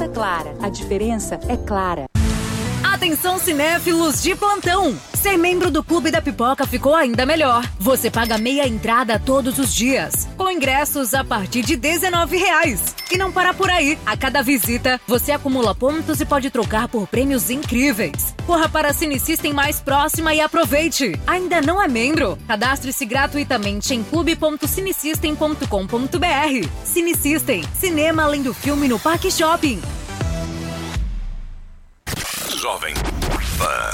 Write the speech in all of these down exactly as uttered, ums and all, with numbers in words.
Santa Clara. A diferença é clara. Atenção cinéfilos de plantão! Ser membro do Clube da Pipoca ficou ainda melhor. Você paga meia entrada todos os dias, com ingressos a partir de dezenove reais. E não para por aí. A cada visita, você acumula pontos e pode trocar por prêmios incríveis. Corra para a Cine System mais próxima e aproveite. Ainda não é membro? Cadastre-se gratuitamente em clube ponto cinesystem ponto com ponto b r. Cine System, cinema além do filme no Parque Shopping. Jovem Pan.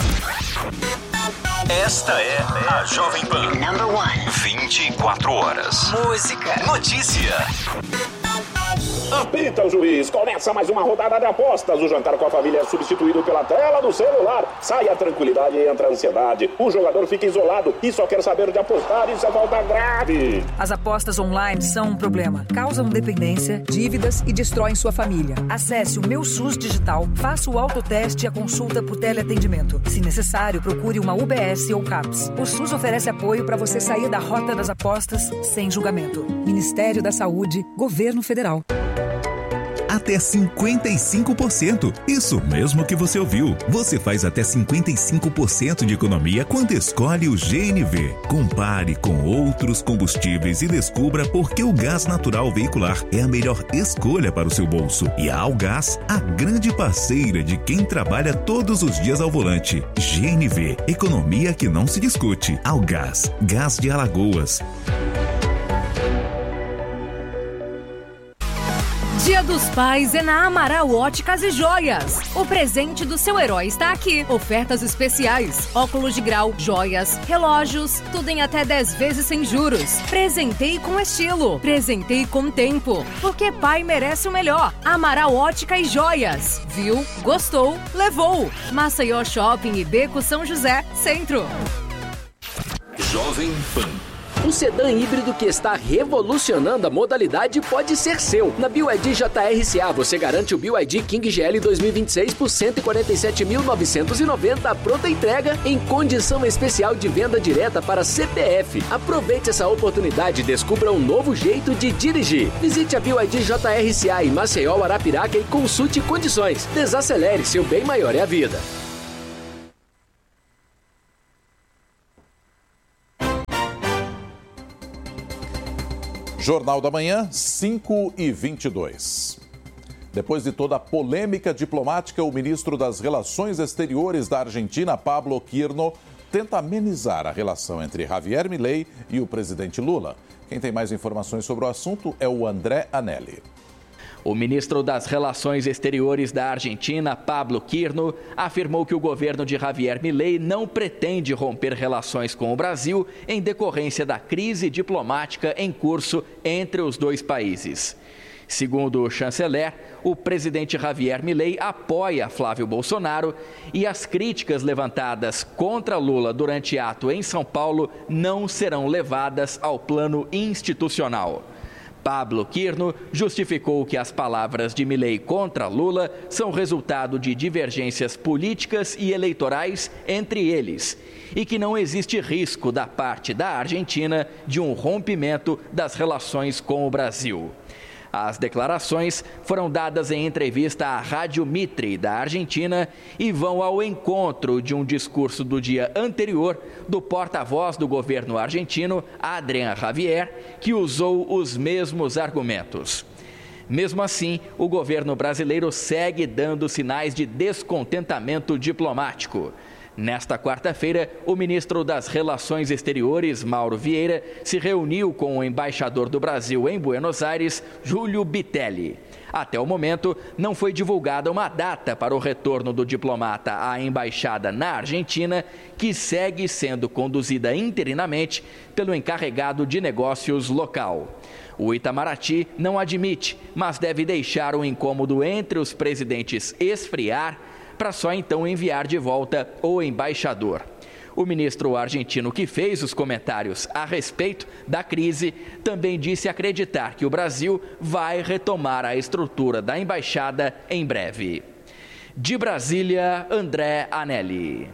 Esta é a Jovem Pan. Number one. vinte e quatro horas. Música. Notícia. Apita o juiz, começa mais uma rodada de apostas. O jantar com a família é substituído pela tela do celular. Sai a tranquilidade e entra a ansiedade. O jogador fica isolado e só quer saber de apostar. Isso é falta grave. As apostas online são um problema. Causam dependência, dívidas e destroem sua família. Acesse o Meu SUS Digital, faça o autoteste e a consulta por teleatendimento. Se necessário, procure uma U B S ou CAPS. O SUS oferece apoio para você sair da rota das apostas sem julgamento. Ministério da Saúde, Governo Federal. Até cinquenta e cinco por cento. Isso mesmo que você ouviu. Você faz até cinquenta e cinco por cento de economia quando escolhe o G N V. Compare com outros combustíveis e descubra por que o gás natural veicular é a melhor escolha para o seu bolso. E a Algás, a grande parceira de quem trabalha todos os dias ao volante. G N V, economia que não se discute. Algás, gás de Alagoas. Dia dos Pais é na Amaral Óticas e Joias. O presente do seu herói está aqui. Ofertas especiais, óculos de grau, joias, relógios, tudo em até dez vezes sem juros. Presentei com estilo, presentei com tempo, porque pai merece o melhor. Amaral Ótica e Joias. Viu? Gostou? Levou. Maceió Shopping e Beco São José, Centro. Jovem Pan. Um sedã híbrido que está revolucionando a modalidade pode ser seu. Na B Y D J R C A você garante o B Y D King G L dois mil e vinte e seis por cento e quarenta e sete mil novecentos e noventa, pronta entrega em condição especial de venda direta para C P F. Aproveite essa oportunidade e descubra um novo jeito de dirigir. Visite a B Y D J R C A em Maceió, Arapiraca e consulte condições. Desacelere, seu bem maior é a vida. Jornal da Manhã, cinco e vinte e dois. Depois de toda a polêmica diplomática, o ministro das Relações Exteriores da Argentina, Pablo Quirno, tenta amenizar a relação entre Javier Milei e o presidente Lula. Quem tem mais informações sobre o assunto é o André Anelli. O ministro das Relações Exteriores da Argentina, Pablo Quirno, afirmou que o governo de Javier Milei não pretende romper relações com o Brasil em decorrência da crise diplomática em curso entre os dois países. Segundo o chanceler, o presidente Javier Milei apoia Flávio Bolsonaro e as críticas levantadas contra Lula durante ato em São Paulo não serão levadas ao plano institucional. Pablo Quirno justificou que as palavras de Milei contra Lula são resultado de divergências políticas e eleitorais entre eles e que não existe risco da parte da Argentina de um rompimento das relações com o Brasil. As declarações foram dadas em entrevista à Rádio Mitre, da Argentina, e vão ao encontro de um discurso do dia anterior do porta-voz do governo argentino, Adrián Javier, que usou os mesmos argumentos. Mesmo assim, o governo brasileiro segue dando sinais de descontentamento diplomático. Nesta quarta-feira, o ministro das Relações Exteriores, Mauro Vieira, se reuniu com o embaixador do Brasil em Buenos Aires, Júlio Bitelli. Até o momento, não foi divulgada uma data para o retorno do diplomata à embaixada na Argentina, que segue sendo conduzida interinamente pelo encarregado de negócios local. O Itamaraty não admite, mas deve deixar o incômodo entre os presidentes esfriar para só então enviar de volta o embaixador. O ministro argentino que fez os comentários a respeito da crise também disse acreditar que o Brasil vai retomar a estrutura da embaixada em breve. De Brasília, André Anelli.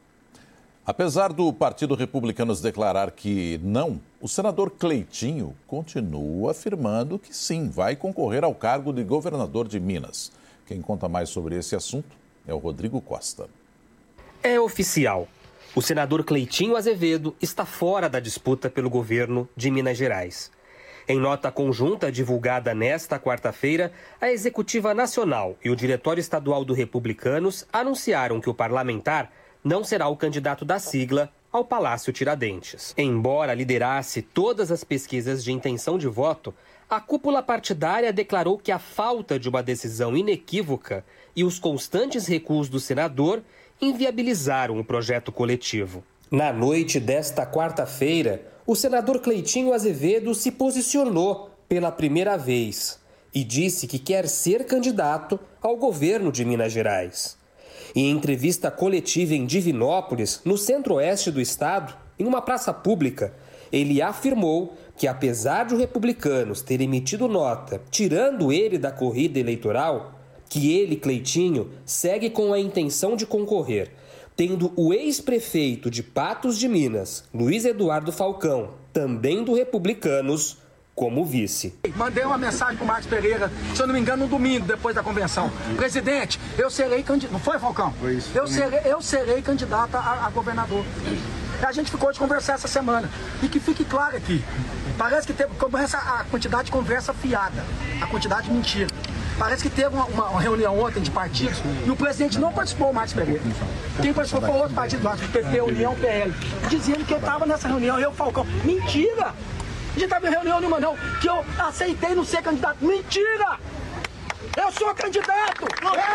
Apesar do Partido Republicano declarar que não, o senador Cleitinho continua afirmando que sim, vai concorrer ao cargo de governador de Minas. Quem conta mais sobre esse assunto é o Rodrigo Costa. É oficial. O senador Cleitinho Azevedo está fora da disputa pelo governo de Minas Gerais. Em nota conjunta divulgada nesta quarta-feira, a Executiva Nacional e o Diretório Estadual do Republicanos anunciaram que o parlamentar não será o candidato da sigla ao Palácio Tiradentes. Embora liderasse todas as pesquisas de intenção de voto, a cúpula partidária declarou que a falta de uma decisão inequívoca e os constantes recuos do senador inviabilizaram o projeto coletivo. Na noite desta quarta-feira, o senador Cleitinho Azevedo se posicionou pela primeira vez e disse que quer ser candidato ao governo de Minas Gerais. Em entrevista coletiva em Divinópolis, no centro-oeste do estado, em uma praça pública, ele afirmou que, apesar de os republicanos terem emitido nota tirando ele da corrida eleitoral, que ele, Cleitinho, segue com a intenção de concorrer, tendo o ex-prefeito de Patos de Minas, Luiz Eduardo Falcão, também do Republicanos, como vice. Mandei uma mensagem para o Marcos Pereira, se eu não me engano, no domingo, depois da convenção. Presidente, eu serei candidato. Não foi, Falcão? Foi isso. Eu serei, eu serei candidata a, a governador. A gente ficou de conversar essa semana. E que fique claro aqui, parece que teve começa a quantidade de conversa fiada, a quantidade de mentira. Parece que teve uma, uma, uma reunião ontem de partidos e o presidente não participou, o Marcos Pereira. Quem participou foi outro partido, o P P, União, P L, dizendo que eu estava nessa reunião, eu, Falcão. Mentira! A gente estava em reunião nenhuma, não, que eu aceitei não ser candidato. Mentira! Eu sou candidato!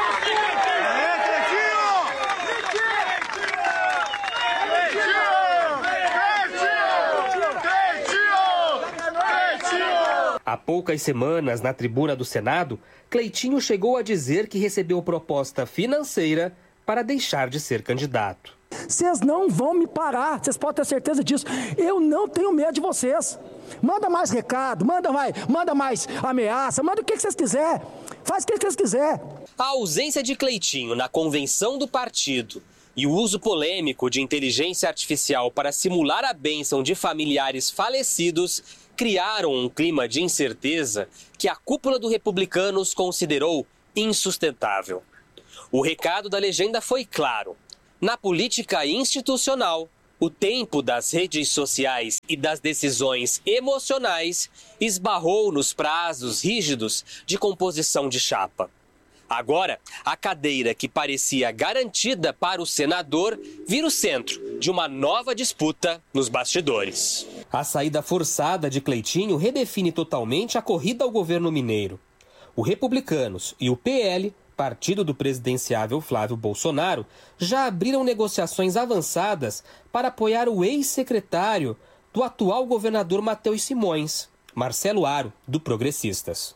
Há poucas semanas, na tribuna do Senado, Cleitinho chegou a dizer que recebeu proposta financeira para deixar de ser candidato. Vocês não vão me parar, vocês podem ter certeza disso. Eu não tenho medo de vocês. Manda mais recado, manda mais, manda mais ameaça, manda o que vocês quiserem. Faz o que vocês quiserem. A ausência de Cleitinho na convenção do partido e o uso polêmico de inteligência artificial para simular a bênção de familiares falecidos criaram um clima de incerteza que a cúpula do Republicanos considerou insustentável. O recado da legenda foi claro. Na política institucional, o tempo das redes sociais e das decisões emocionais esbarrou nos prazos rígidos de composição de chapa. Agora, a cadeira que parecia garantida para o senador vira o centro de uma nova disputa nos bastidores. A saída forçada de Cleitinho redefine totalmente a corrida ao governo mineiro. O Republicanos e o P L, partido do presidenciável Flávio Bolsonaro, já abriram negociações avançadas para apoiar o ex-secretário do atual governador Matheus Simões, Marcelo Aro, do Progressistas.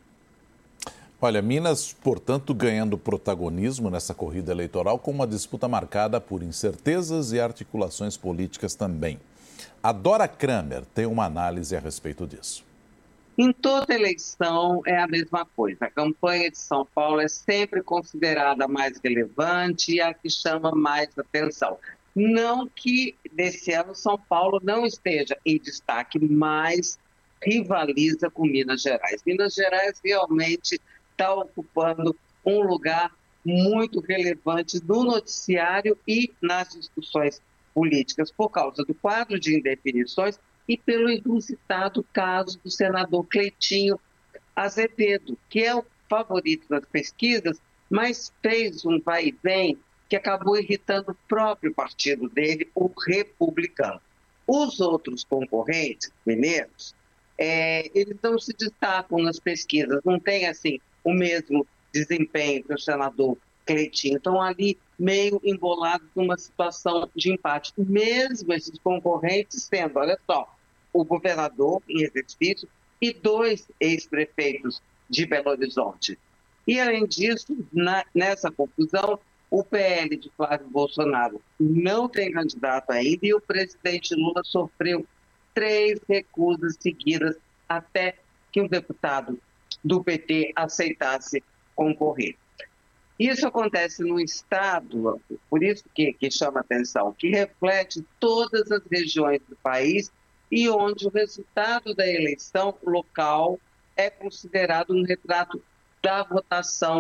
Olha, Minas, portanto, ganhando protagonismo nessa corrida eleitoral com uma disputa marcada por incertezas e articulações políticas também. A Dora Kramer tem uma análise a respeito disso. Em toda eleição é a mesma coisa. A campanha de São Paulo é sempre considerada a mais relevante e a que chama mais atenção. Não que nesse ano São Paulo não esteja em destaque, mas rivaliza com Minas Gerais. Minas Gerais realmente está ocupando um lugar muito relevante no noticiário e nas discussões políticas, por causa do quadro de indefinições e pelo inusitado caso do senador Cleitinho Azevedo, que é o favorito das pesquisas, mas fez um vai e vem que acabou irritando o próprio partido dele, o Republicano. Os outros concorrentes mineiros, é, eles não se destacam nas pesquisas, não tem assim o mesmo desempenho que o senador Cleitinho. Estão ali meio embolados numa situação de empate. Mesmo esses concorrentes sendo, olha só, o governador em exercício e dois ex-prefeitos de Belo Horizonte. E, além disso, na, nessa confusão, o P L de Flávio Bolsonaro não tem candidato ainda e o presidente Lula sofreu três recusas seguidas até que um deputado do P T aceitasse concorrer. Isso acontece no Estado, por isso que, que chama atenção, que reflete todas as regiões do país e onde o resultado da eleição local é considerado um retrato da votação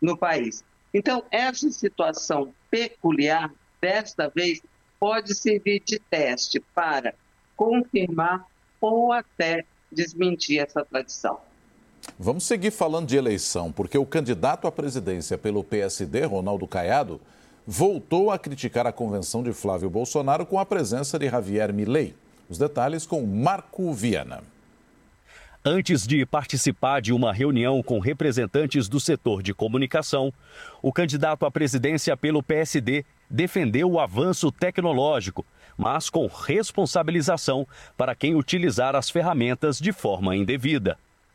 no país. Então, essa situação peculiar, desta vez, pode servir de teste para confirmar ou até desmentir essa tradição. Vamos seguir falando de eleição, porque o candidato à presidência pelo P S D, Ronaldo Caiado, voltou a criticar a convenção de Flávio Bolsonaro com a presença de Javier Milei. Os detalhes com Marco Viana. Antes de participar de uma reunião com representantes do setor de comunicação, o candidato à presidência pelo P S D defendeu o avanço tecnológico, mas com responsabilização para quem utilizar as ferramentas de forma indevida.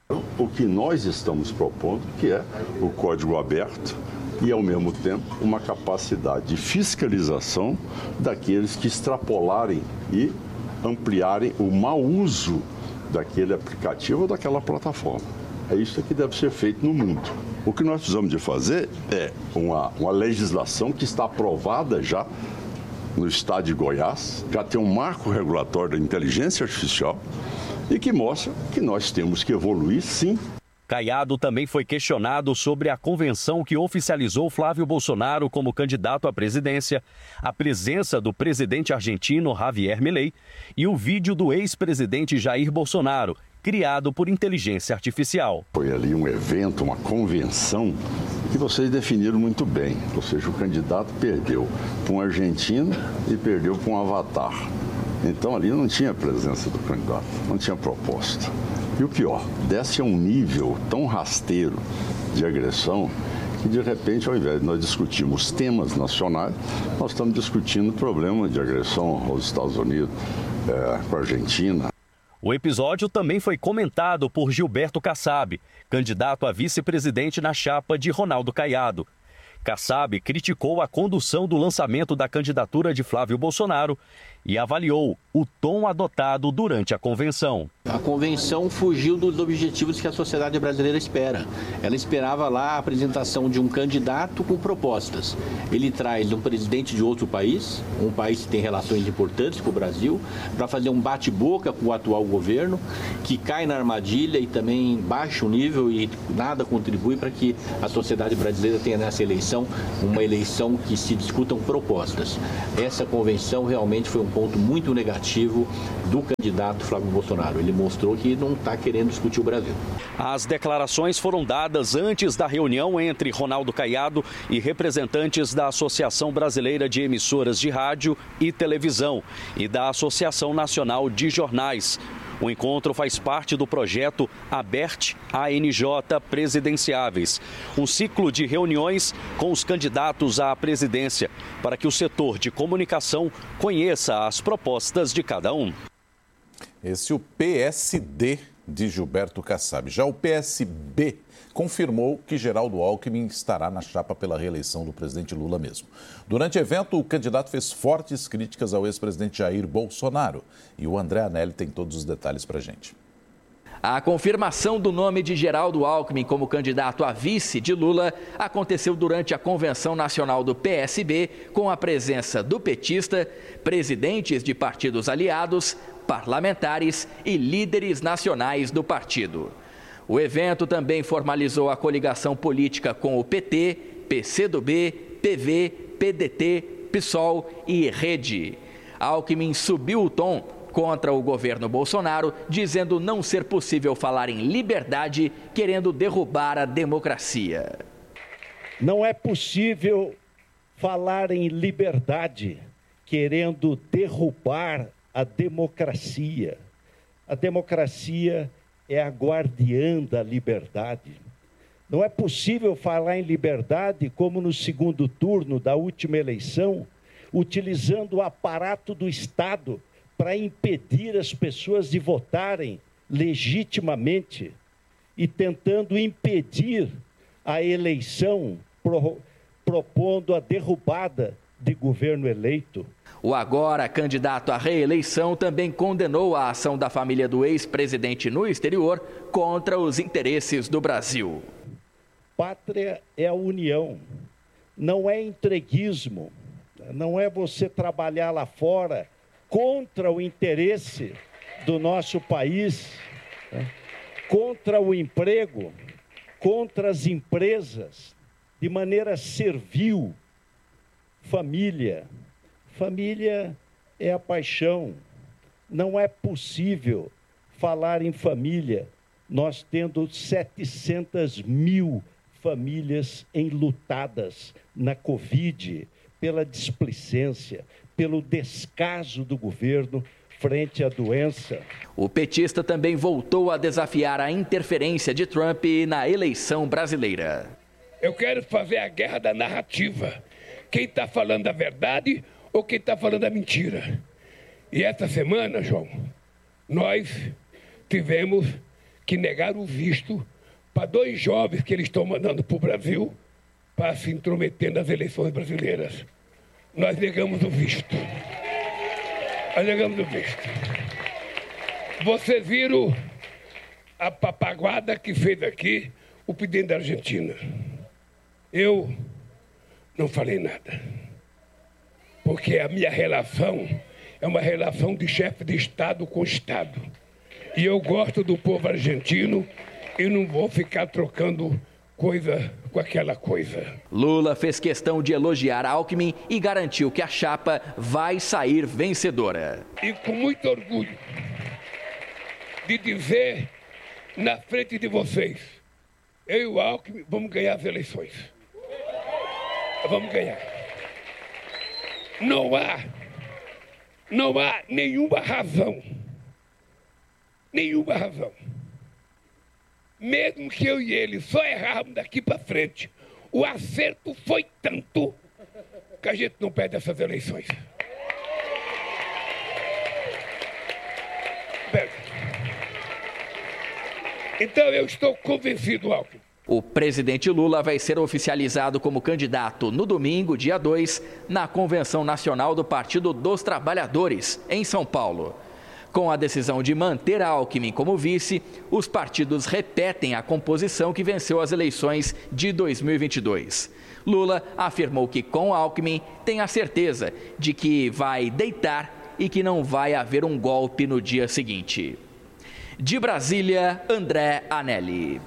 O que nós estamos propondo, que é o código aberto e, ao mesmo tempo, uma capacidade de fiscalização daqueles que extrapolarem e ampliarem o mau uso daquele aplicativo ou daquela plataforma. É isso que deve ser feito no mundo. O que nós precisamos de fazer é uma, uma legislação que está aprovada já no estado de Goiás, já tem um marco regulatório da inteligência artificial e que mostra que nós temos que evoluir, sim. Caiado também foi questionado sobre a convenção que oficializou Flávio Bolsonaro como candidato à presidência, a presença do presidente argentino Javier Milei e o vídeo do ex-presidente Jair Bolsonaro, criado por inteligência artificial. Foi ali um evento, uma convenção que vocês definiram muito bem, ou seja, o candidato perdeu para um argentino e perdeu para um avatar. Então ali não tinha presença do candidato, não tinha proposta. E o pior, desce a um nível tão rasteiro de agressão que, de repente, ao invés de nós discutirmos temas nacionais, nós estamos discutindo o problema de agressão aos Estados Unidos, é, com a Argentina. O episódio também foi comentado por Gilberto Kassab, candidato a vice-presidente na chapa de Ronaldo Caiado. Kassab criticou a condução do lançamento da candidatura de Flávio Bolsonaro e avaliou o tom adotado durante a convenção. A convenção fugiu dos objetivos que a sociedade brasileira espera. Ela esperava lá a apresentação de um candidato com propostas. Ele traz um presidente de outro país, um país que tem relações importantes com o Brasil, para fazer um bate-boca com o atual governo, que cai na armadilha e também baixa o nível e nada contribui para que a sociedade brasileira tenha nessa eleição uma eleição que se discutam propostas. Essa convenção realmente foi um ponto muito negativo do candidato Flávio Bolsonaro. Ele mostrou que não está querendo discutir o Brasil. As declarações foram dadas antes da reunião entre Ronaldo Caiado e representantes da Associação Brasileira de Emissoras de Rádio e Televisão e da Associação Nacional de Jornais. O encontro faz parte do projeto Aberte A N J Presidenciáveis, um ciclo de reuniões com os candidatos à presidência, para que o setor de comunicação conheça as propostas de cada um. Esse é o P S D de Gilberto Kassab. Já o P S B confirmou que Geraldo Alckmin estará na chapa pela reeleição do presidente Lula mesmo. Durante o evento, o candidato fez fortes críticas ao ex-presidente Jair Bolsonaro. E o André Anelli tem todos os detalhes para a gente. A confirmação do nome de Geraldo Alckmin como candidato a vice de Lula aconteceu durante a Convenção Nacional do P S B, com a presença do petista, presidentes de partidos aliados, parlamentares e líderes nacionais do partido. O evento também formalizou a coligação política com o P T, P C do B, P V, P D T, PSOL e Rede. Alckmin subiu o tom contra o governo Bolsonaro, dizendo não ser possível falar em liberdade, querendo derrubar a democracia. Não é possível falar em liberdade, querendo derrubar a democracia. A democracia é a guardiã da liberdade. Não é possível falar em liberdade como no segundo turno da última eleição, utilizando o aparato do Estado para impedir as pessoas de votarem legitimamente e tentando impedir a eleição, pro, propondo a derrubada de governo eleito. O agora candidato à reeleição também condenou a ação da família do ex-presidente no exterior contra os interesses do Brasil. Pátria é a união, não é entreguismo, não é você trabalhar lá fora contra o interesse do nosso país, contra o emprego, contra as empresas. de maneira servil. Família. Família é a paixão. Não é possível falar em família, nós tendo setecentas mil famílias enlutadas na Covid, pela displicência, pelo descaso do governo frente à doença. O petista também voltou a desafiar a interferência de Trump na eleição brasileira. Eu quero fazer a guerra da narrativa. Quem está falando a verdade ou quem está falando a mentira. E essa semana, João, nós tivemos que negar o visto para dois jovens que eles estão mandando para o Brasil para se intrometer nas eleições brasileiras. Nós negamos o visto. Nós negamos o visto. Vocês viram a papaguada que fez aqui o presidente da Argentina. Eu não falei nada. Porque a minha relação é uma relação de chefe de Estado com Estado. E eu gosto do povo argentino e não vou ficar trocando coisa com aquela coisa. Lula fez questão de elogiar Alckmin e garantiu que a chapa vai sair vencedora. E com muito orgulho de dizer na frente de vocês, eu e o Alckmin vamos ganhar as eleições. Vamos ganhar. Não há, não há nenhuma razão, nenhuma razão. Mesmo que eu e ele só errarmos daqui para frente, o acerto foi tanto que a gente não perde essas eleições. Bem, então eu estou convencido, Alckmin. O presidente Lula vai ser oficializado como candidato no domingo, dia dois, na Convenção Nacional do Partido dos Trabalhadores, em São Paulo. Com a decisão de manter Alckmin como vice, os partidos repetem a composição que venceu as eleições de dois mil e vinte e dois. Lula afirmou que com Alckmin tem a certeza de que vai deitar e que não vai haver um golpe no dia seguinte. De Brasília, André Anelli.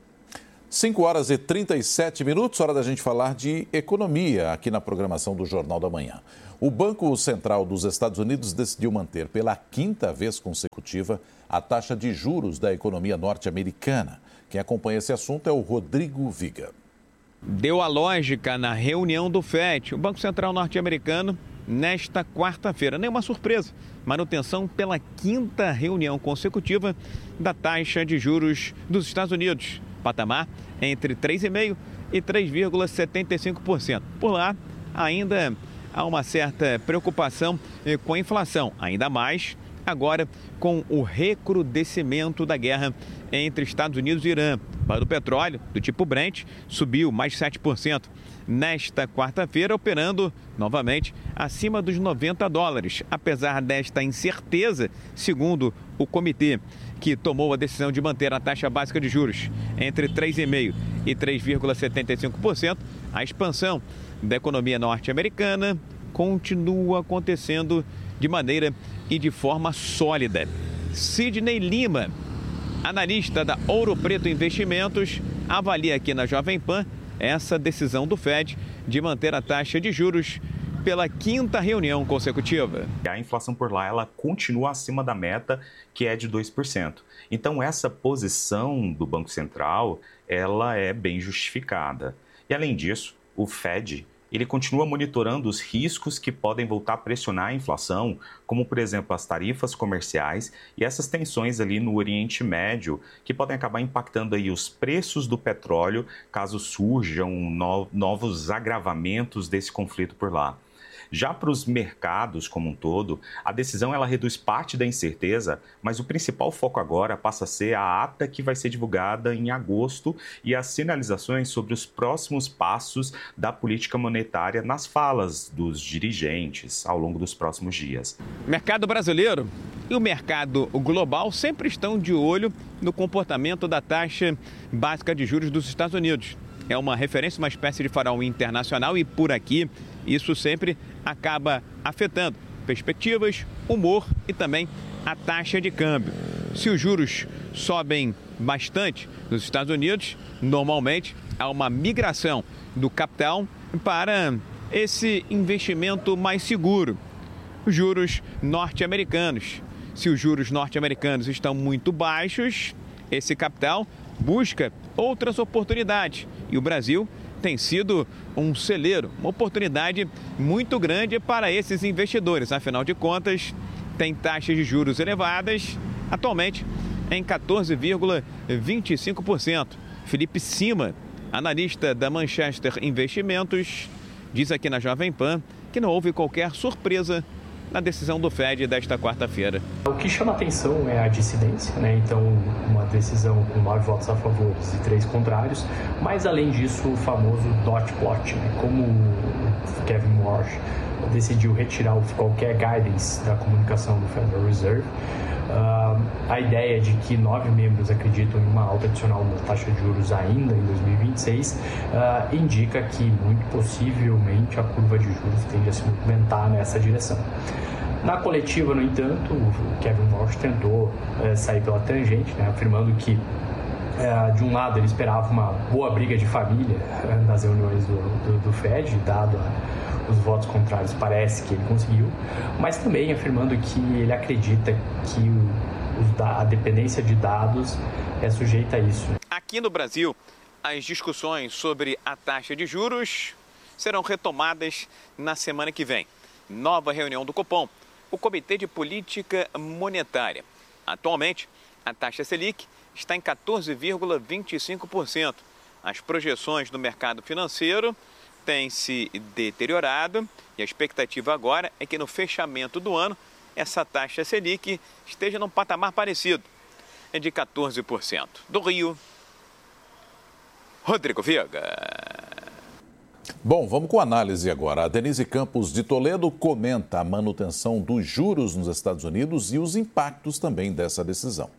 cinco horas e trinta e sete minutos, hora da gente falar de economia aqui na programação do Jornal da Manhã. O Banco Central dos Estados Unidos decidiu manter pela quinta vez consecutiva a taxa de juros da economia norte-americana. Quem acompanha esse assunto é o Rodrigo Viga. Deu a lógica na reunião do F E D, o Banco Central norte-americano, nesta quarta-feira. Nenhuma surpresa, manutenção pela quinta reunião consecutiva da taxa de juros dos Estados Unidos. Patamar entre três vírgula cinco por cento e três vírgula setenta e cinco por cento. Por lá, ainda há uma certa preocupação com a inflação, ainda mais agora com o recrudescimento da guerra entre Estados Unidos e Irã. O barril do petróleo, do tipo Brent, subiu mais sete por cento nesta quarta-feira, operando novamente acima dos noventa dólares. Apesar desta incerteza, segundo o comitê que tomou a decisão de manter a taxa básica de juros entre três vírgula cinco por cento e três vírgula setenta e cinco por cento, a expansão da economia norte-americana continua acontecendo de maneira e de forma sólida. Sidney Lima, analista da Ouro Preto Investimentos, avalia aqui na Jovem Pan essa decisão do F E D de manter a taxa de juros pela quinta reunião consecutiva. A inflação por lá, ela continua acima da meta, que é de dois por cento. Então, essa posição do Banco Central, ela é bem justificada. E, além disso, o F E D, ele continua monitorando os riscos que podem voltar a pressionar a inflação, como, por exemplo, as tarifas comerciais e essas tensões ali no Oriente Médio, que podem acabar impactando aí os preços do petróleo, caso surjam no- novos agravamentos desse conflito por lá. Já para os mercados como um todo, a decisão ela reduz parte da incerteza, mas o principal foco agora passa a ser a ata que vai ser divulgada em agosto e as sinalizações sobre os próximos passos da política monetária nas falas dos dirigentes ao longo dos próximos dias. O mercado brasileiro e o mercado global sempre estão de olho no comportamento da taxa básica de juros dos Estados Unidos. É uma referência, uma espécie de farol internacional e por aqui isso sempre acaba afetando perspectivas, humor e também a taxa de câmbio. Se os juros sobem bastante nos Estados Unidos, normalmente há uma migração do capital para esse investimento mais seguro, os juros norte-americanos. Se os juros norte-americanos estão muito baixos, esse capital busca outras oportunidades. E o Brasil tem sido um celeiro, uma oportunidade muito grande para esses investidores. Afinal de contas, tem taxas de juros elevadas, atualmente em quatorze vírgula vinte e cinco por cento. Felipe Sima, analista da Manchester Investimentos, diz aqui na Jovem Pan que não houve qualquer surpresa na decisão do Fed desta quarta-feira. O que chama atenção é a dissidência, né? Então, uma decisão com nove votos a favor e três contrários, mas além disso, o famoso dot plot, né? Como o Kevin Warsh decidiu retirar qualquer guidance da comunicação do Federal Reserve, Uh, a ideia de que nove membros acreditam em uma alta adicional na taxa de juros ainda em dois mil e vinte e seis uh, indica que muito possivelmente a curva de juros tende a se movimentar nessa direção. Na coletiva, no entanto, o Kevin Warsh tentou uh, sair pela tangente, né, afirmando que uh, de um lado ele esperava uma boa briga de família uh, nas reuniões do, do, do Fed, dado a os votos contrários, parece que ele conseguiu, mas também afirmando que ele acredita que o, a dependência de dados é sujeita a isso. Aqui no Brasil, as discussões sobre a taxa de juros serão retomadas na semana que vem. Nova reunião do Copom, o Comitê de Política Monetária. Atualmente, a taxa Selic está em quatorze vírgula vinte e cinco por cento. As projeções do mercado financeiro tem se deteriorado e a expectativa agora é que no fechamento do ano essa taxa Selic esteja num patamar parecido, é de quatorze por cento. Do Rio, Rodrigo Viega. Bom, vamos com a análise agora. A Denise Campos de Toledo comenta a manutenção dos juros nos Estados Unidos e os impactos também dessa decisão.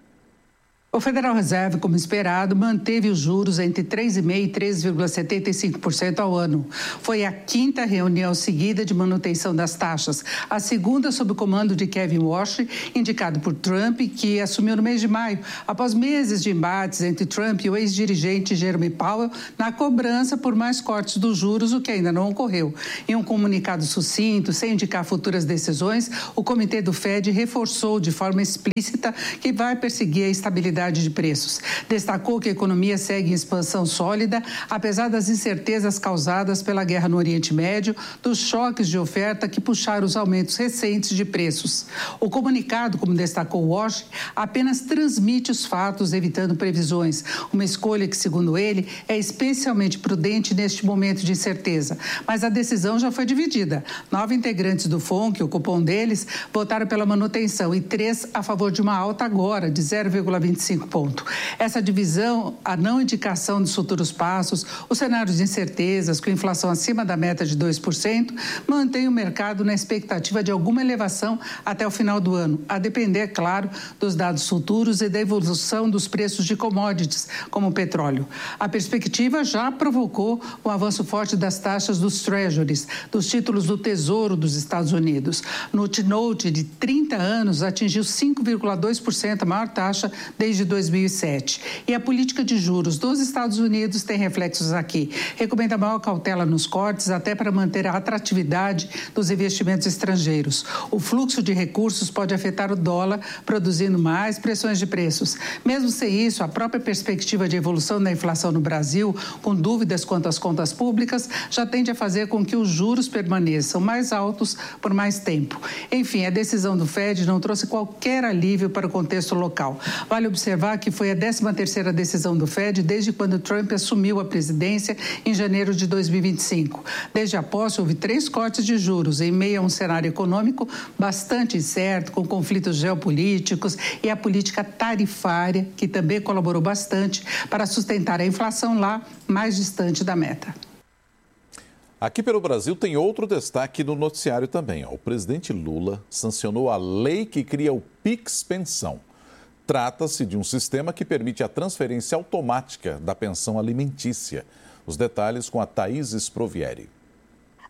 O Federal Reserve, como esperado, manteve os juros entre três vírgula cinco por cento e três vírgula setenta e cinco por cento ao ano. Foi a quinta reunião seguida de manutenção das taxas, a segunda sob o comando de Kevin Warsh, indicado por Trump, que assumiu no mês de maio, após meses de embates entre Trump e o ex-dirigente Jerome Powell na cobrança por mais cortes dos juros, o que ainda não ocorreu. Em um comunicado sucinto, sem indicar futuras decisões, o Comitê do Fed reforçou de forma explícita que vai perseguir a estabilidade de preços. Destacou que a economia segue em expansão sólida, apesar das incertezas causadas pela guerra no Oriente Médio, dos choques de oferta que puxaram os aumentos recentes de preços. O comunicado, como destacou Warsh, apenas transmite os fatos, evitando previsões. Uma escolha que, segundo ele, é especialmente prudente neste momento de incerteza. Mas a decisão já foi dividida. Nove integrantes do F O N C, o cupom deles, votaram pela manutenção e três a favor de uma alta agora de zero vírgula vinte e cinco ponto. Essa divisão, a não indicação dos futuros passos, os cenários de incertezas com inflação acima da meta de dois por cento, mantém o mercado na expectativa de alguma elevação até o final do ano, a depender, claro, dos dados futuros e da evolução dos preços de commodities, como o petróleo. A perspectiva já provocou um avanço forte das taxas dos treasuries, dos títulos do Tesouro dos Estados Unidos. No T-Note de trinta anos atingiu cinco vírgula dois por cento, a maior taxa desde dois mil e sete. E a política de juros dos Estados Unidos tem reflexos aqui. Recomenda maior cautela nos cortes, até para manter a atratividade dos investimentos estrangeiros. O fluxo de recursos pode afetar o dólar, produzindo mais pressões de preços. Mesmo sem isso, a própria perspectiva de evolução da inflação no Brasil, com dúvidas quanto às contas públicas, já tende a fazer com que os juros permaneçam mais altos por mais tempo. Enfim, a decisão do Fed não trouxe qualquer alívio para o contexto local. Vale observar que foi a décima terceira decisão do Fed desde quando Trump assumiu a presidência em janeiro de dois mil e vinte e cinco. Desde a posse, houve três cortes de juros em meio a um cenário econômico bastante incerto, com conflitos geopolíticos e a política tarifária, que também colaborou bastante para sustentar a inflação lá mais distante da meta. Aqui pelo Brasil tem outro destaque no noticiário também. O presidente Lula sancionou a lei que cria o Pix Pensão. Trata-se de um sistema que permite a transferência automática da pensão alimentícia. Os detalhes com a Thaís Sprovieri.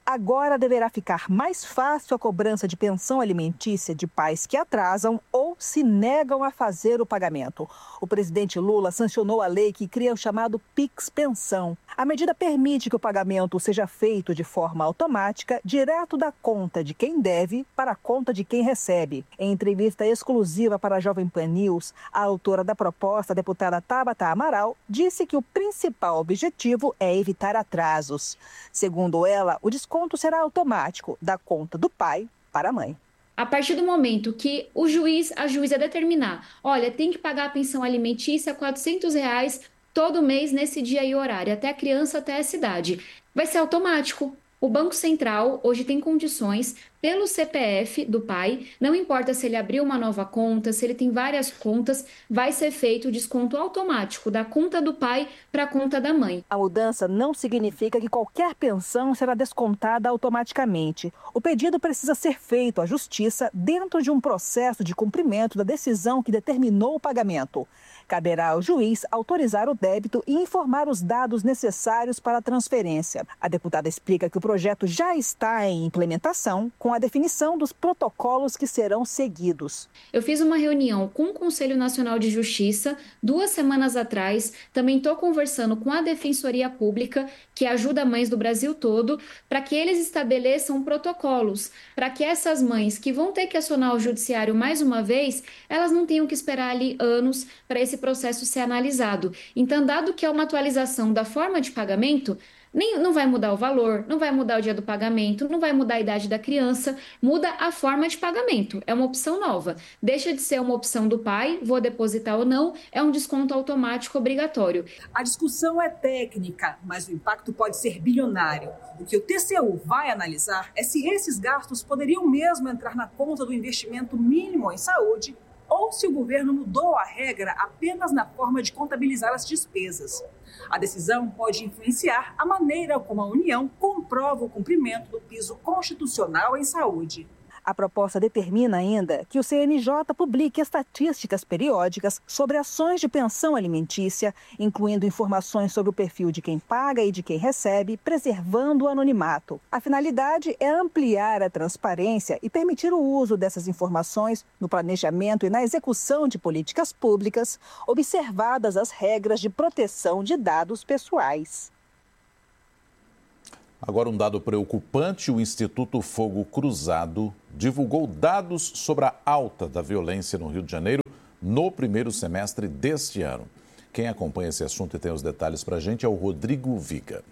Agora deverá ficar mais fácil a cobrança de pensão alimentícia de pais que atrasam ou se negam a fazer o pagamento. O presidente Lula sancionou a lei que cria o chamado Pix Pensão. A medida permite que o pagamento seja feito de forma automática, direto da conta de quem deve para a conta de quem recebe. Em entrevista exclusiva para a Jovem Pan News, a autora da proposta, a deputada Tabata Amaral, disse que o principal objetivo é evitar atrasos. Segundo ela, o desconto será automático, da conta do pai para a mãe. A partir do momento que o juiz, a juíza determinar, olha, tem que pagar a pensão alimentícia quatrocentos reais todo mês nesse dia e horário, até a criança, até essa idade, vai ser automático. O Banco Central hoje tem condições, pelo C P F do pai, não importa se ele abriu uma nova conta, se ele tem várias contas, vai ser feito o desconto automático da conta do pai para a conta da mãe. A mudança não significa que qualquer pensão será descontada automaticamente. O pedido precisa ser feito à Justiça dentro de um processo de cumprimento da decisão que determinou o pagamento. Caberá ao juiz autorizar o débito e informar os dados necessários para a transferência. A deputada explica que o projeto já está em implementação, com a definição dos protocolos que serão seguidos. Eu fiz uma reunião com o Conselho Nacional de Justiça duas semanas atrás. Também estou conversando com a Defensoria Pública, que ajuda mães do Brasil todo, para que eles estabeleçam protocolos, para que essas mães que vão ter que acionar o judiciário mais uma vez, elas não tenham que esperar ali anos para esse processo ser analisado. Então, dado que é uma atualização da forma de pagamento, nem, não vai mudar o valor, não vai mudar o dia do pagamento, não vai mudar a idade da criança, muda a forma de pagamento. É uma opção nova. Deixa de ser uma opção do pai, vou depositar ou não, é um desconto automático obrigatório. A discussão é técnica, mas o impacto pode ser bilionário. O que o T C U vai analisar é se esses gastos poderiam mesmo entrar na conta do investimento mínimo em saúde ou se o governo mudou a regra apenas na forma de contabilizar as despesas. A decisão pode influenciar a maneira como a União comprova o cumprimento do piso constitucional em saúde. A proposta determina ainda que o C N J publique estatísticas periódicas sobre ações de pensão alimentícia, incluindo informações sobre o perfil de quem paga e de quem recebe, preservando o anonimato. A finalidade é ampliar a transparência e permitir o uso dessas informações no planejamento e na execução de políticas públicas, observadas as regras de proteção de dados pessoais. Agora, um dado preocupante: o Instituto Fogo Cruzado divulgou dados sobre a alta da violência no Rio de Janeiro no primeiro semestre deste ano. Quem acompanha esse assunto e tem os detalhes para a gente é o Rodrigo Viga.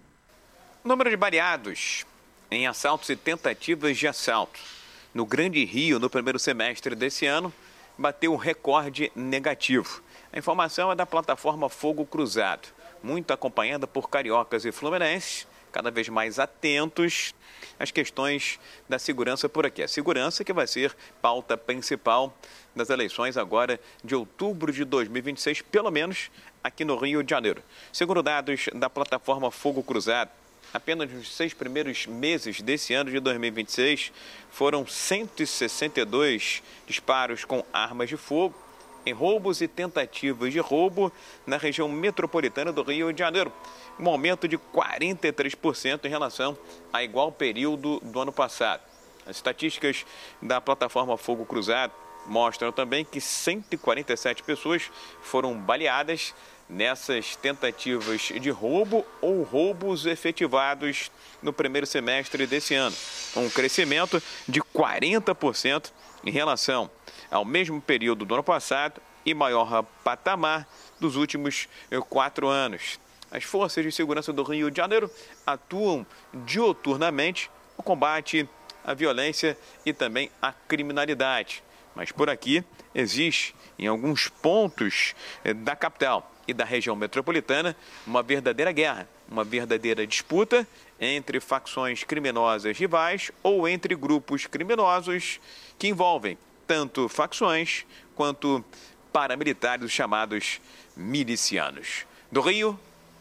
O número de baleados em assaltos e tentativas de assalto no Grande Rio no primeiro semestre desse ano bateu um recorde negativo. A informação é da plataforma Fogo Cruzado, muito acompanhada por cariocas e fluminenses, cada vez mais atentos às questões da segurança por aqui. A segurança que vai ser pauta principal das eleições agora de outubro de dois mil e vinte e seis, pelo menos aqui no Rio de Janeiro. Segundo dados da plataforma Fogo Cruzado, apenas nos seis primeiros meses desse ano de dois mil e vinte e seis, foram cento e sessenta e dois disparos com armas de fogo em roubos e tentativas de roubo na região metropolitana do Rio de Janeiro, um aumento de quarenta e três por cento em relação a igual período do ano passado. As estatísticas da plataforma Fogo Cruzado mostram também que cento e quarenta e sete pessoas foram baleadas nessas tentativas de roubo ou roubos efetivados no primeiro semestre desse ano, um crescimento de quarenta por cento em relação ao mesmo período do ano passado e maior patamar dos últimos quatro anos. As forças de segurança do Rio de Janeiro atuam diuturnamente no combate à violência e também à criminalidade. Mas por aqui existe, em alguns pontos da capital e da região metropolitana, uma verdadeira guerra, uma verdadeira disputa entre facções criminosas rivais ou entre grupos criminosos que envolvem tanto facções quanto paramilitares, chamados milicianos. Do Rio,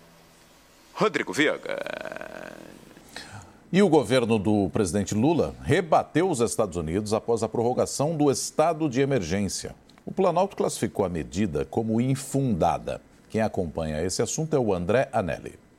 Rodrigo Viga. E o governo do presidente Lula rebateu os Estados Unidos após a prorrogação do estado de emergência. O Planalto classificou a medida como infundada. Quem acompanha esse assunto é o André Anelli.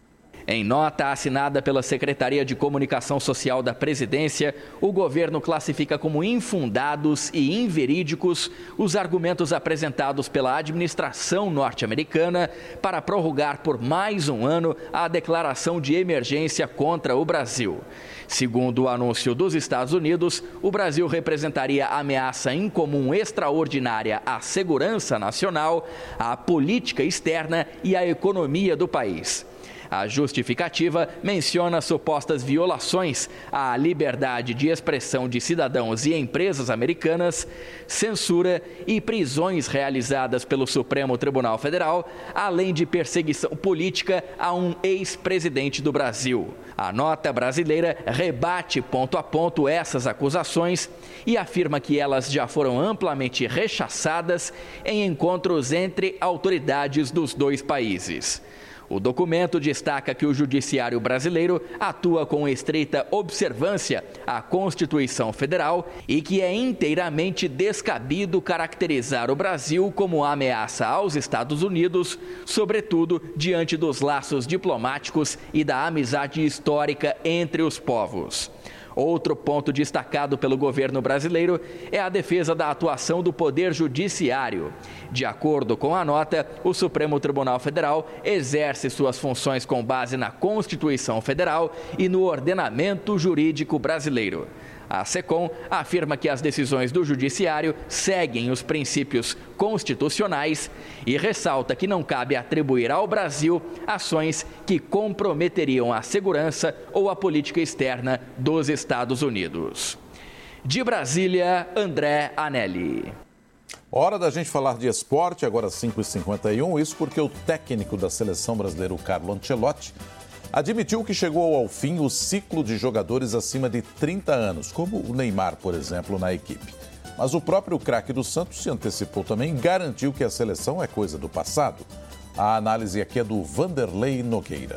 Em nota assinada pela Secretaria de Comunicação Social da Presidência, o governo classifica como infundados e inverídicos os argumentos apresentados pela administração norte-americana para prorrogar por mais um ano a declaração de emergência contra o Brasil. Segundo o anúncio dos Estados Unidos, o Brasil representaria ameaça incomum extraordinária à segurança nacional, à política externa e à economia do país. A justificativa menciona supostas violações à liberdade de expressão de cidadãos e empresas americanas, censura e prisões realizadas pelo Supremo Tribunal Federal, além de perseguição política a um ex-presidente do Brasil. A nota brasileira rebate ponto a ponto essas acusações e afirma que elas já foram amplamente rechaçadas em encontros entre autoridades dos dois países. O documento destaca que o judiciário brasileiro atua com estreita observância à Constituição Federal e que é inteiramente descabido caracterizar o Brasil como ameaça aos Estados Unidos, sobretudo diante dos laços diplomáticos e da amizade histórica entre os povos. Outro ponto destacado pelo governo brasileiro é a defesa da atuação do Poder Judiciário. De acordo com a nota, o Supremo Tribunal Federal exerce suas funções com base na Constituição Federal e no ordenamento jurídico brasileiro. A SECOM afirma que as decisões do Judiciário seguem os princípios constitucionais e ressalta que não cabe atribuir ao Brasil ações que comprometeriam a segurança ou a política externa dos Estados Unidos. De Brasília, André Anelli. Hora da gente falar de esporte, agora cinco e cinquenta e um, isso porque o técnico da seleção brasileira, o Carlo Ancelotti, admitiu que chegou ao fim o ciclo de jogadores acima de trinta anos, como o Neymar, por exemplo, na equipe. Mas o próprio craque do Santos se antecipou também e garantiu que a seleção é coisa do passado. A análise aqui é do Vanderlei Nogueira.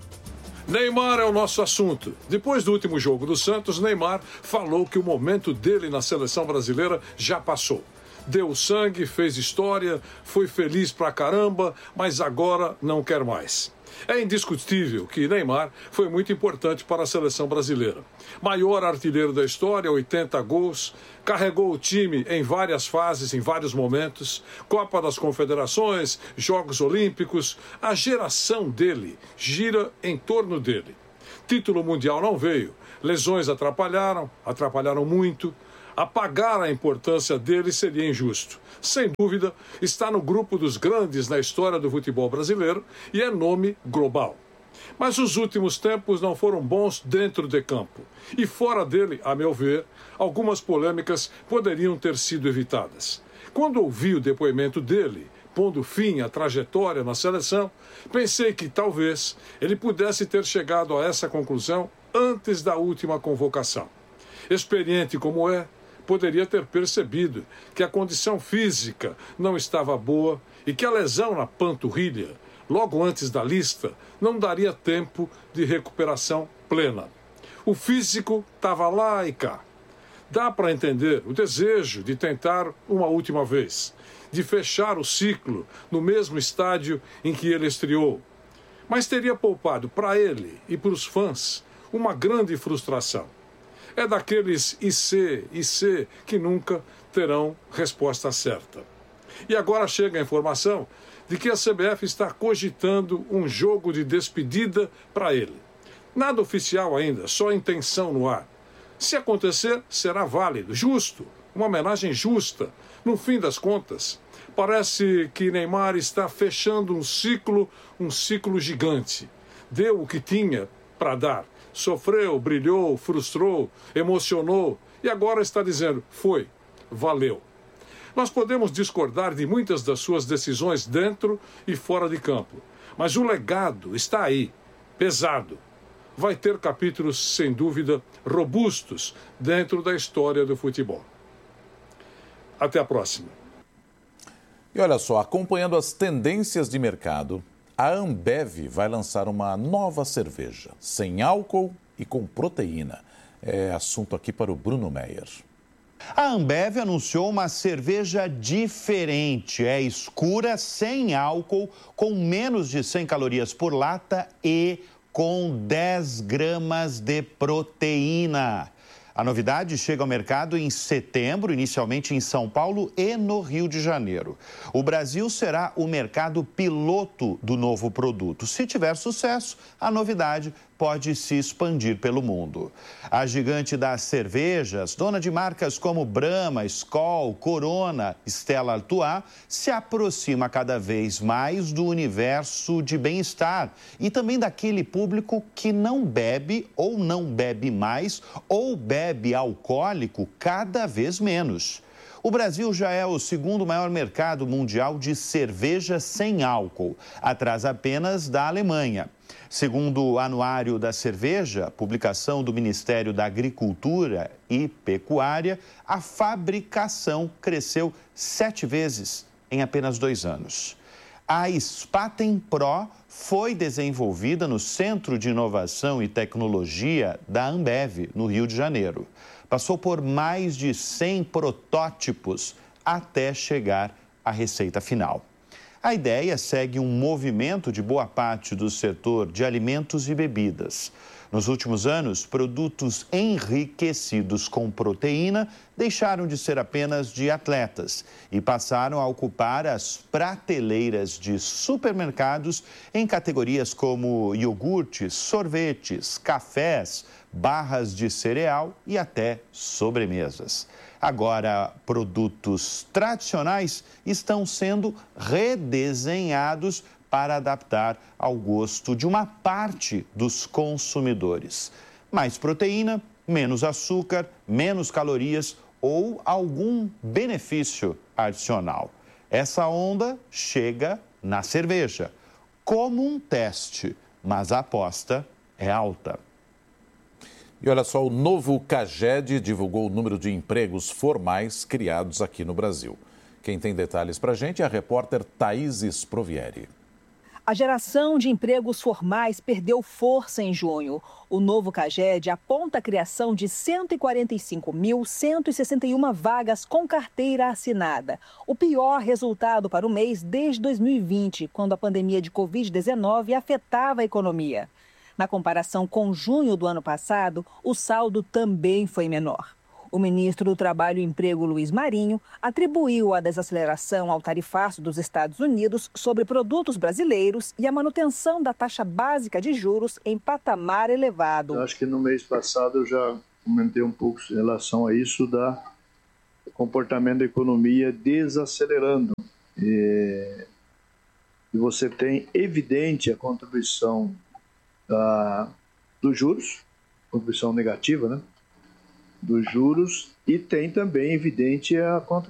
Neymar é o nosso assunto. Depois do último jogo do Santos, Neymar falou que o momento dele na seleção brasileira já passou. Deu sangue, fez história, foi feliz pra caramba, mas agora não quer mais. É indiscutível que Neymar foi muito importante para a seleção brasileira. Maior artilheiro da história, oitenta gols, carregou o time em várias fases, em vários momentos, Copa das Confederações, Jogos Olímpicos, a geração dele gira em torno dele. Título mundial não veio, lesões atrapalharam, atrapalharam muito. Apagar a importância dele seria injusto. Sem dúvida, está no grupo dos grandes na história do futebol brasileiro e é nome global. Mas os últimos tempos não foram bons dentro de campo. E fora dele, a meu ver, algumas polêmicas poderiam ter sido evitadas. Quando ouvi o depoimento dele, pondo fim à trajetória na seleção, pensei que talvez ele pudesse ter chegado a essa conclusão antes da última convocação. Experiente como é, poderia ter percebido que a condição física não estava boa e que a lesão na panturrilha, logo antes da lista, não daria tempo de recuperação plena. O físico estava lá e cá. Dá para entender o desejo de tentar uma última vez, de fechar o ciclo no mesmo estádio em que ele estreou. Mas teria poupado para ele e para os fãs uma grande frustração. É daqueles I C, I C que nunca terão resposta certa. E agora chega a informação de que a C B F está cogitando um jogo de despedida para ele. Nada oficial ainda, só intenção no ar. Se acontecer, será válido, justo, uma homenagem justa. No fim das contas, parece que Neymar está fechando um ciclo, um ciclo gigante. Deu o que tinha para dar. Sofreu, brilhou, frustrou, emocionou e agora está dizendo, foi, valeu. Nós podemos discordar de muitas das suas decisões dentro e fora de campo, mas o legado está aí, pesado. Vai ter capítulos, sem dúvida, robustos dentro da história do futebol. Até a próxima. E olha só, acompanhando as tendências de mercado, a Ambev vai lançar uma nova cerveja, sem álcool e com proteína. É assunto aqui para o Bruno Meyer. A Ambev anunciou uma cerveja diferente. É escura, sem álcool, com menos de cem calorias por lata e com dez gramas de proteína. A novidade chega ao mercado em setembro, inicialmente em São Paulo e no Rio de Janeiro. O Brasil será o mercado piloto do novo produto. Se tiver sucesso, a novidade pode se expandir pelo mundo. A gigante das cervejas, dona de marcas como Brahma, Skol, Corona, Stella Artois, se aproxima cada vez mais do universo de bem-estar e também daquele público que não bebe ou não bebe mais ou bebe alcoólico cada vez menos. O Brasil já é o segundo maior mercado mundial de cerveja sem álcool, atrás apenas da Alemanha. Segundo o Anuário da Cerveja, publicação do Ministério da Agricultura e Pecuária, a fabricação cresceu sete vezes em apenas dois anos. A Spaten Pro foi desenvolvida no Centro de Inovação e Tecnologia da Ambev, no Rio de Janeiro. Passou por mais de cem protótipos até chegar à receita final. A ideia segue um movimento de boa parte do setor de alimentos e bebidas. Nos últimos anos, produtos enriquecidos com proteína deixaram de ser apenas de atletas e passaram a ocupar as prateleiras de supermercados em categorias como iogurtes, sorvetes, cafés, barras de cereal e até sobremesas. Agora, produtos tradicionais estão sendo redesenhados para adaptar ao gosto de uma parte dos consumidores. Mais proteína, menos açúcar, menos calorias ou algum benefício adicional. Essa onda chega na cerveja, como um teste, mas a aposta é alta. E olha só, o novo CAGED divulgou o número de empregos formais criados aqui no Brasil. Quem tem detalhes para a gente é a repórter Thaís Sprovieri. A geração de empregos formais perdeu força em junho. O novo CAGED aponta a criação de cento e quarenta e cinco mil, cento e sessenta e uma vagas com carteira assinada. O pior resultado para o mês desde dois mil e vinte, quando a pandemia de covid dezenove afetava a economia. Na comparação com junho do ano passado, o saldo também foi menor. O ministro do Trabalho e Emprego, Luiz Marinho, atribuiu a desaceleração ao tarifaço dos Estados Unidos sobre produtos brasileiros e a manutenção da taxa básica de juros em patamar elevado. Eu acho que no mês passado eu já comentei um pouco em relação a isso, da comportamento da economia desacelerando. E, e você tem evidente a contribuição da, dos juros, contribuição negativa, né? Dos juros, e tem também evidente a contribuição